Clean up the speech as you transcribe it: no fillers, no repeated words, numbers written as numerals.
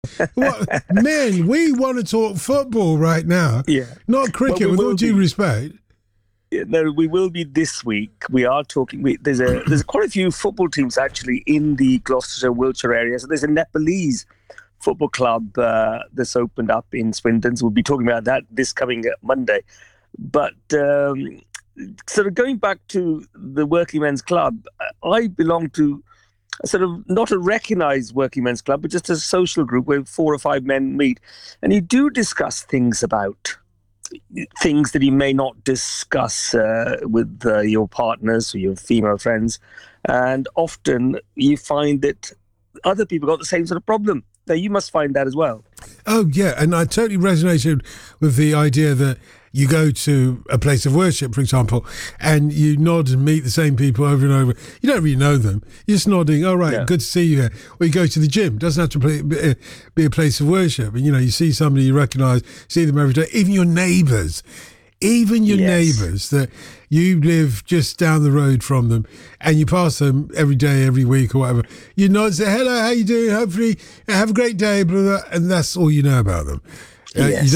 What, men, we want to talk football right now, Yeah. not cricket, with all due respect. Yeah, no, we will be this week. We are talking. There's quite a few football teams actually in the Gloucestershire, Wiltshire area. So there's a Nepalese football club that's opened up in Swindon. So we'll be talking about that this coming Monday. But sort of going back to the Working Men's Club, I belong to sort of not a recognised working men's club, but just a social group where 4 or 5 men meet, and you do discuss things that you may not discuss with your partners or your female friends, and often you find that other people got the same sort of problem. Now you must find that as well. Oh yeah, and I totally resonated with the idea that you go to a place of worship, for example, and you nod and meet the same people over and over. You don't really know them. You're just nodding, all right, good to see you here. Or you go to the gym. It doesn't have to be a place of worship. And, you see somebody you recognise, see them every day, even your neighbours. Even your neighbours that you live just down the road from them and you pass them every day, every week or whatever. You nod and say, hello, how you doing? Hopefully have a great day, blah, blah, and that's all you know about them. You